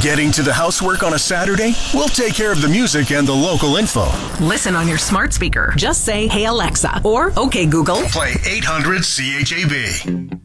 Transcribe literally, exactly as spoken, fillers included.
Getting to the housework on a Saturday? We'll take care of the music and the local info. Listen on your smart speaker. Just say, "Hey Alexa," or "Okay Google." Play eight hundred C H A B.